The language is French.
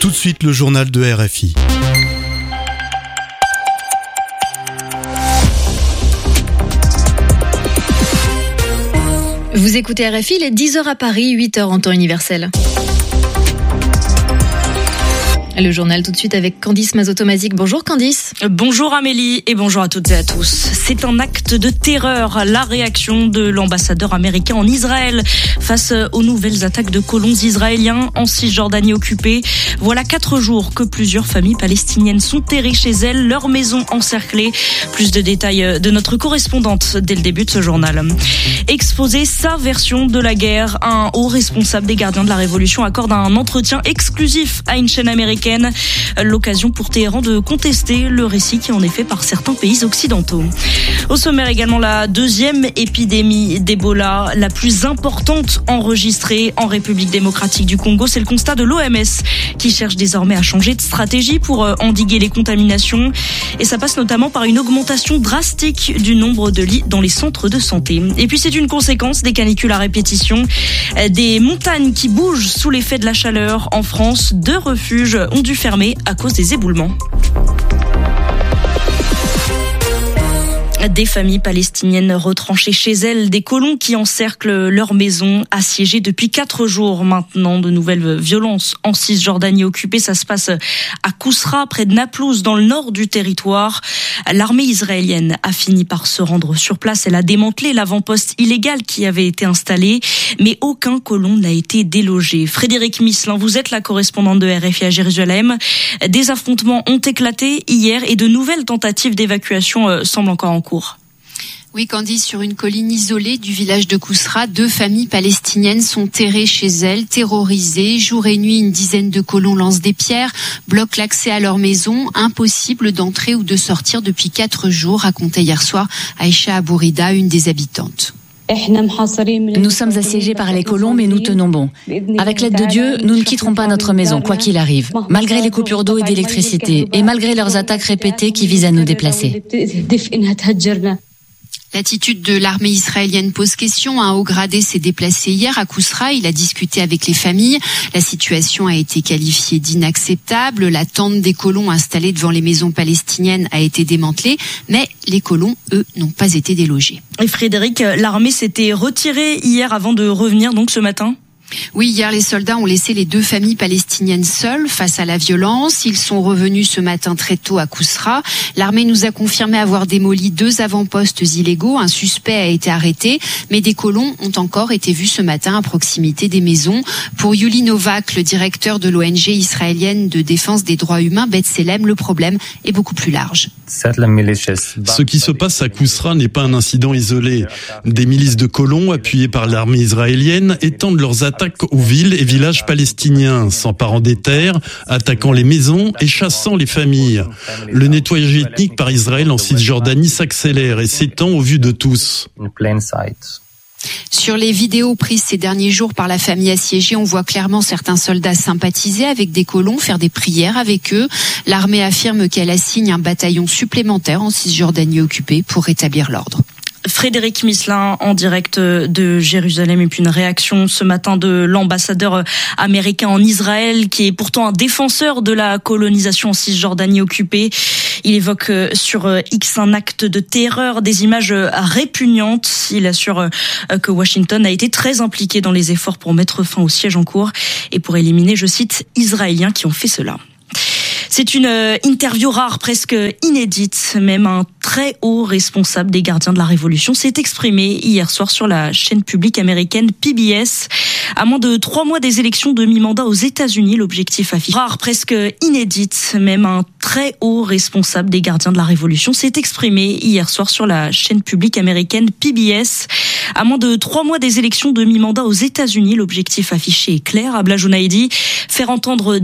Tout de suite, le journal de RFI. Vous écoutez RFI, il est 10h à Paris, 8h en temps universel. Le journal tout de suite avec Candice Mazotomazik. Bonjour Candice. Bonjour Amélie et bonjour à toutes et à tous. C'est un acte de terreur, la réaction de l'ambassadeur américain en Israël face aux nouvelles attaques de colons israéliens en Cisjordanie occupée. Voilà 4 jours que plusieurs familles palestiniennes sont terrées chez elles, leurs maisons encerclées. Plus de détails de notre correspondante dès le début de ce journal. Exposer sa version de la guerre, un haut responsable des gardiens de la Révolution accorde un entretien exclusif à une chaîne américaine. L'occasion pour Téhéran de contester le récit qui en est fait par certains pays occidentaux. Au sommaire également la deuxième épidémie d'Ebola, la plus importante enregistrée en République démocratique du Congo. C'est le constat de l'OMS qui cherche désormais à changer de stratégie pour endiguer les contaminations. Et ça passe notamment par une augmentation drastique du nombre de lits dans les centres de santé. Et puis c'est une conséquence des canicules à répétition, des montagnes qui bougent sous l'effet de la chaleur. En France, 2 refuges ont dû fermer à cause des éboulements. Des familles palestiniennes retranchées chez elles, des colons qui encerclent leurs maisons, assiégées depuis 4 jours maintenant. De nouvelles violences en Cisjordanie occupée. Ça se passe à Kousra, près de Naplouse, dans le nord du territoire. L'armée israélienne a fini par se rendre sur place. Elle a démantelé l'avant-poste illégal qui avait été installé, mais aucun colon n'a été délogé. Frédéric Misselin, vous êtes la correspondante de RFI à Jérusalem. Des affrontements ont éclaté hier et de nouvelles tentatives d'évacuation semblent encore en cours. Oui, Candice, sur une colline isolée du village de Kousra, 2 familles palestiniennes sont terrées chez elles, terrorisées. Jour et nuit, une dizaine de colons lancent des pierres, bloquent l'accès à leur maison. Impossible d'entrer ou de sortir depuis 4 jours, racontait hier soir Aïcha Abourida, une des habitantes. Nous sommes assiégés par les colons, mais nous tenons bon. Avec l'aide de Dieu, nous ne quitterons pas notre maison, quoi qu'il arrive, malgré les coupures d'eau et d'électricité, et malgré leurs attaques répétées qui visent à nous déplacer. L'attitude de l'armée israélienne pose question. Un haut gradé s'est déplacé hier à Kousra. Il a discuté avec les familles. La situation a été qualifiée d'inacceptable. La tente des colons installée devant les maisons palestiniennes a été démantelée. Mais les colons, eux, n'ont pas été délogés. Et Frédéric, l'armée s'était retirée hier avant de revenir donc ce matin ? Oui, hier, les soldats ont laissé les 2 familles palestiniennes seules face à la violence. Ils sont revenus ce matin très tôt à Kousra. L'armée nous a confirmé avoir démoli 2 avant-postes illégaux. Un suspect a été arrêté, mais des colons ont encore été vus ce matin à proximité des maisons. Pour Yuli Novak, le directeur de l'ONG israélienne de défense des droits humains, B'Tselem, le problème est beaucoup plus large. Ce qui se passe à Kousra n'est pas un incident isolé. Des milices de colons appuyées par l'armée israélienne étendent leurs attaques aux villes et villages palestiniens, s'emparant des terres, attaquant les maisons et chassant les familles. Le nettoyage ethnique par Israël en Cisjordanie s'accélère et s'étend au vu de tous. Sur les vidéos prises ces derniers jours par la famille assiégée, on voit clairement certains soldats sympathiser avec des colons, faire des prières avec eux. L'armée affirme qu'elle assigne un bataillon supplémentaire en Cisjordanie occupée pour rétablir l'ordre. Frédéric Misselin en direct de Jérusalem, et puis une réaction ce matin de l'ambassadeur américain en Israël qui est pourtant un défenseur de la colonisation en Cisjordanie occupée. Il évoque sur X un acte de terreur, des images répugnantes. Il assure que Washington a été très impliqué dans les efforts pour mettre fin au siège en cours et pour éliminer, je cite, Israéliens qui ont fait cela. C'est une interview rare, presque inédite. Même un très haut responsable des gardiens de la Révolution s'est exprimé hier soir sur la chaîne publique américaine PBS. À moins de 3 mois des élections de mi-mandat aux États-Unis, l'objectif affiché. Rare, presque inédite. Même un très haut responsable des gardiens de la Révolution s'est exprimé hier soir sur la chaîne publique américaine PBS. À moins de 3 mois des élections de mi-mandat aux États-Unis, l'objectif affiché est clair. Abla Jounaidi, faire entendre